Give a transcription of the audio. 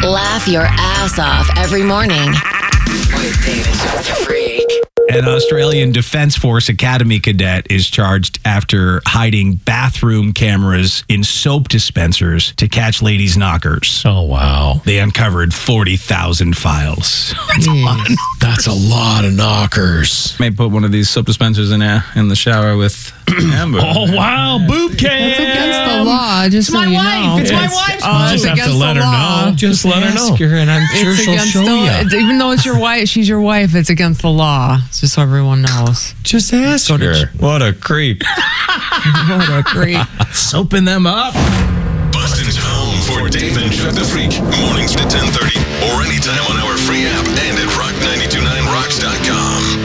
Laugh your ass off every morning. With Dave and Jeff the Freak. An Australian Defence Force Academy cadet is charged after hiding bathroom cameras in soap dispensers to catch ladies' knockers. Oh, wow. They uncovered 40,000 files. That's a lot of knockers. May put one of these soap dispensers in the shower with Amber. Oh, wow. Boob cam. It's against the law, just so you know. It's my wife. You just have to let her know. Just let her know. Ask her and I'm sure It's she'll against show the you. even though it's your wife, she's your wife, it's against the law. It's just so everyone knows. Just ask her. What a creep. What a creep. Soaping them up. Boston's home for Dave and Jeff the Freak. Mornings at 10:30 or anytime on our free app and at rock929rocks.com.